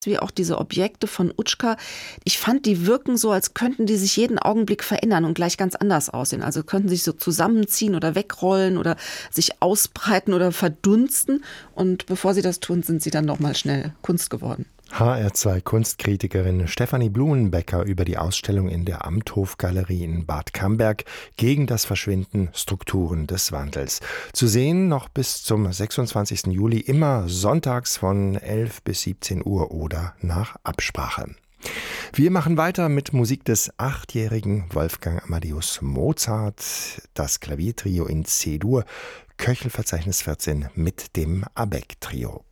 wie auch diese Objekte von Utschka. Ich fand, die wirken so, als könnten die sich jeden Augenblick verändern und gleich ganz anders aussehen. Also könnten sich so zusammenziehen oder wegrollen oder sich ausbreiten oder verdunsten. Und bevor sie das tun, sind sie dann nochmal schnell Kunst geworden. HR2-Kunstkritikerin Stefanie Blumenbecker über die Ausstellung in der Amthof-Galerie in Bad Camberg gegen das Verschwinden Strukturen des Wandels. Zu sehen noch bis zum 26. Juli immer sonntags von 11 bis 17 Uhr oder nach Absprache. Wir machen weiter mit Musik des 8-jährigen Wolfgang Amadeus Mozart, das Klaviertrio in C-Dur, Köchelverzeichnis 14 mit dem Abeck-Trio.